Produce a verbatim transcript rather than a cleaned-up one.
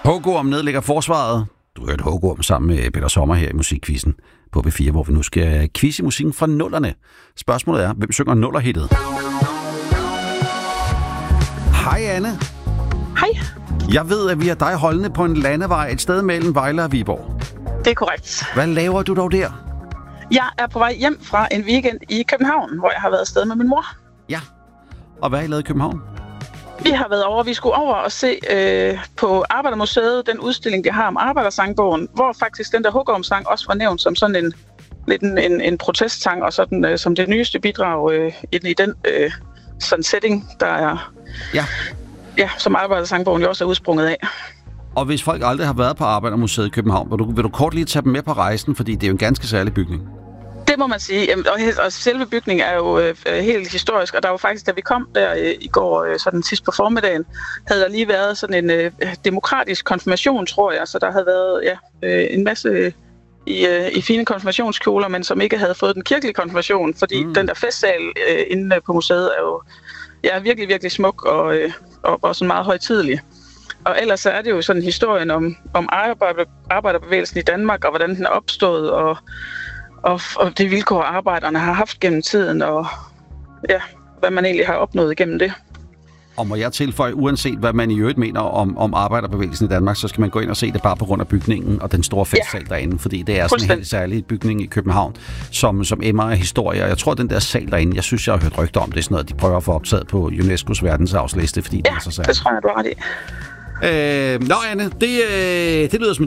Hugorm nedlægger forsvaret. Du hørte Hugorm sammen med Peter Sommer her i Musikquizzen på B fire, hvor vi nu skal quizze musikken fra nullerne. Spørgsmålet er, hvem synger nullerhittet? Hej Anne. Hej. Jeg ved, at vi har dig holdende på en landevej et sted mellem Vejle og Viborg. Det er korrekt. Hvad laver du dog der? Jeg er på vej hjem fra en weekend i København, hvor jeg har været afsted med min mor. Ja. Og hvad har I lavet i København? Vi har været over, vi skulle over og se øh, på Arbejdermuseet, den udstilling, de har om Arbejdersangbogen, hvor faktisk den der Hugorm-sang også var nævnt som sådan en, lidt en, en, en protestsang, og sådan øh, som det nyeste bidrag øh, ind i den øh, sådan setting, der er, ja. Ja, som Arbejdersangbogen jo også er udsprunget af. Og hvis folk aldrig har været på Arbejdermuseet i København, vil du, vil du kort lige tage dem med på rejsen, fordi det er jo en ganske særlig bygning? Det må man sige. Og, og selve bygningen er jo øh, helt historisk, og der var faktisk, da vi kom der øh, i går, øh, sådan sidst på formiddagen, havde der lige været sådan en øh, demokratisk konfirmation, tror jeg, så der havde været ja, øh, en masse i, øh, i fine konfirmationskjoler, men som ikke havde fået den kirkelige konfirmation, fordi mm. den der festsal øh, inde på museet er jo ja, virkelig, virkelig smuk og, øh, og, og sådan meget højtidelig. Og ellers så er det jo sådan historien om, om arbejder, arbejderbevægelsen i Danmark, og hvordan den er opstået, og Og, og det vilkår, arbejderne har haft gennem tiden, og ja, hvad man egentlig har opnået gennem det. Og må jeg tilføje, uanset hvad man i øvrigt mener om, om arbejderbevægelsen i Danmark, så skal man gå ind og se det bare på grund af bygningen og den store festsal ja. derinde, fordi det er sådan en helt særlig bygning i København, som, som emmer af historie. Jeg tror, den der sal derinde, jeg synes, jeg har hørt rygter om, det er sådan noget, de prøver at få optaget på UNESCO's verdensarvsliste, fordi ja, det er så særligt. det tror jeg, du har ret i. Øh, nå, Anne, det, øh, det lyder som